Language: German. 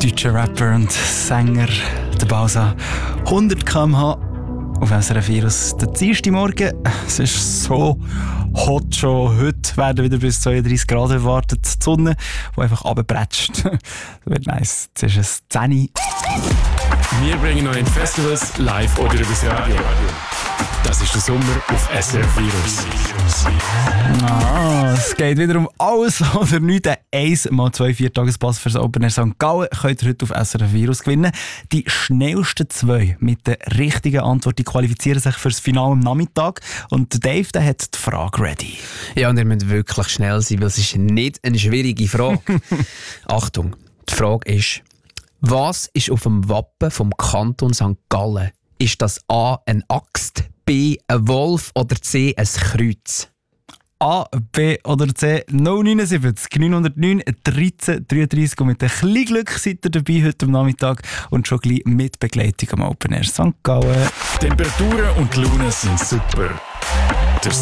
deutscher Rapper und Sänger, der Bowser. 100 km/h auf SRF Virus. Der Dienstagmorgen, es ist so hot schon. Heute werden wieder bis 32 Grad erwartet. Die Sonne, die einfach runterbretscht. Das wird nice. Jetzt ist es 10 Uhr. Wir bringen euch in Festivals live oder übers Radio. Das ist der Sommer auf SRF Virus. Es geht wieder um alles oder nichts. Ein 1x2 4-Tages-Pass für das Open Air St. Gallen könnt ihr heute auf SRF Virus gewinnen. Die schnellsten 2 mit der richtigen Antwort die qualifizieren sich für das Finale am Nachmittag. Und Dave, der hat die Frage ready. Ja, und ihr müsst wirklich schnell sein, weil es ist nicht eine schwierige Frage. Achtung, die Frage ist: Was ist auf dem Wappen vom Kanton St. Gallen? Ist das A, eine Axt, B, ein Wolf oder C, ein Kreuz? A, B oder C 079 909 13 33 und mit ein bisschen Glück seid ihr dabei heute am Nachmittag und schon gleich mit Begleitung am Open Air St. Gallen. Temperaturen und die Laune sind super.